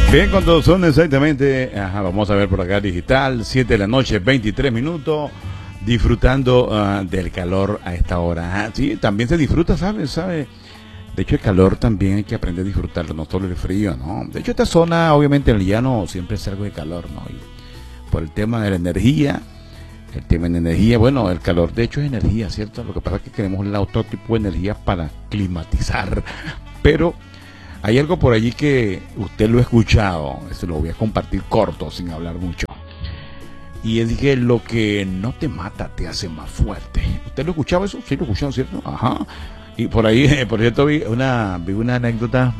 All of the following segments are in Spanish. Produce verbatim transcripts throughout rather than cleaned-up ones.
Bien, cuando son exactamente, ajá, vamos a ver por acá digital, siete de la noche, veintitrés minutos, disfrutando uh, del calor a esta hora. Ah, sí, también se disfruta, ¿sabes? ¿Sabe? De hecho, el calor también hay que aprender a disfrutarlo, no solo el frío, ¿no? De hecho, esta zona, obviamente, en el llano siempre es algo de calor, ¿no? Y por el tema de la energía, el tema de la energía, bueno, el calor, de hecho, es energía, ¿cierto? Lo que pasa es que queremos el otro tipo de energía para climatizar, pero hay algo por allí que usted lo ha escuchado, se lo voy a compartir corto, sin hablar mucho. Y es que lo que no te mata te hace más fuerte. ¿Usted lo escuchaba eso? Sí, lo escuchaba, ¿cierto? Ajá. Y por ahí, por cierto, vi una, vi una anécdota,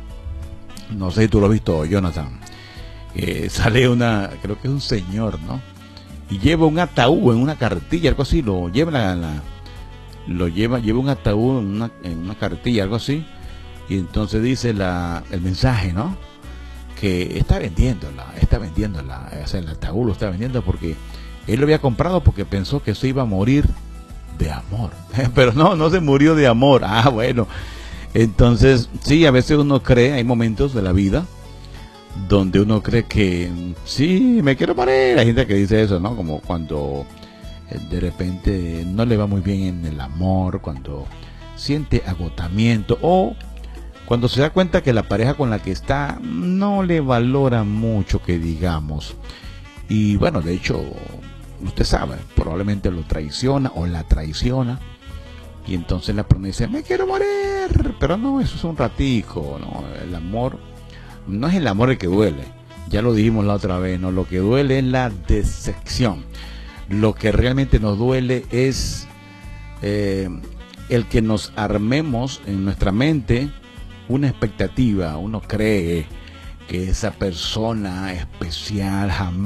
no sé si tú lo has visto, Jonathan. Eh, sale una, creo que es un señor, ¿no? Y lleva un ataúd en una carretilla, algo así, lo lleva, la, la, lo lleva, lleva un ataúd en una, en una carretilla, algo así. Y entonces dice la, el mensaje, ¿no? Que está vendiéndola, está vendiéndola, o sea, el ataúd lo está vendiendo porque él lo había comprado porque pensó que se iba a morir de amor. Pero no, no se murió de amor. Ah, bueno. Entonces, sí, a veces uno cree, hay momentos de la vida donde uno cree que sí, me quiero morir. Hay gente que dice eso, ¿no? Como cuando de repente no le va muy bien en el amor, cuando siente agotamiento o cuando se da cuenta que la pareja con la que está no le valora mucho, que digamos. Y bueno, de hecho, usted sabe, probablemente lo traiciona o la traiciona. Y entonces la persona dice, me quiero morir. Pero no, eso es un ratico, ¿no? El amor no es el amor el que duele. Ya lo dijimos la otra vez, ¿no? Lo que duele es la decepción. Lo que realmente nos duele es eh, el que nos armemos en nuestra mente una expectativa. Uno cree que esa persona especial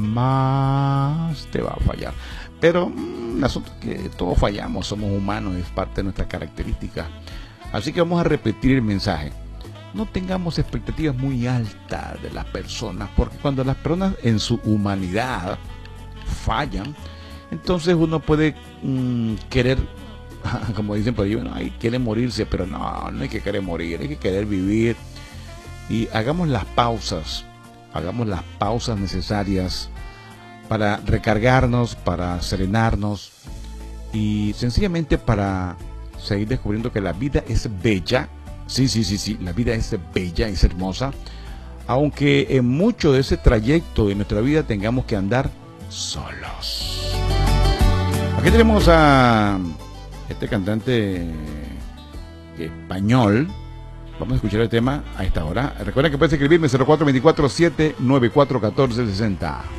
jamás te va a fallar, pero el asunto es que todos fallamos, somos humanos, es parte de nuestra característica. Así que vamos a repetir el mensaje: no tengamos expectativas muy altas de las personas, porque cuando las personas en su humanidad fallan, entonces uno puede mmm, querer, como dicen por ahí, bueno, hay quiere morirse, pero no, no hay que querer morir, hay que querer vivir. Y hagamos las pausas, hagamos las pausas necesarias para recargarnos, para serenarnos y sencillamente para seguir descubriendo que la vida es bella. Sí, sí, sí, sí, la vida es bella, es hermosa, aunque en mucho de ese trayecto de nuestra vida tengamos que andar solos. Aquí tenemos a este cantante español. Vamos a escuchar el tema a esta hora. Recuerden que puedes escribirme cero cuatro dos cuatro siete nueve cuatro uno cuatro seis cero.